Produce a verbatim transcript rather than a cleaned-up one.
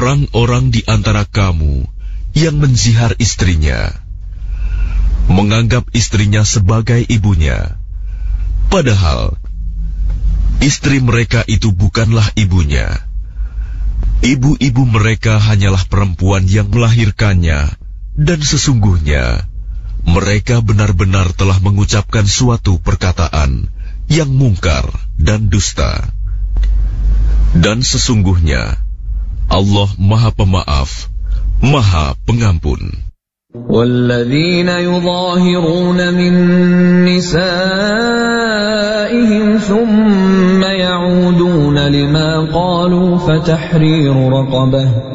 orang-orang di antara kamu yang menzihar istrinya, menganggap istrinya sebagai ibunya, padahal istri mereka itu bukanlah ibunya. Ibu-ibu mereka hanyalah perempuan yang melahirkannya, dan sesungguhnya mereka benar-benar telah mengucapkan suatu perkataan yang mungkar dan dusta. Dan sesungguhnya Allah Maha Pemaaf, Maha Pengampun. وَالَّذِينَ يُظَاهِرُونَ مِن نِّسَائِهِمْ ثُمَّ يَعُودُونَ لِمَا قَالُوا فَتَحْرِيرُ رَقَبَةٍ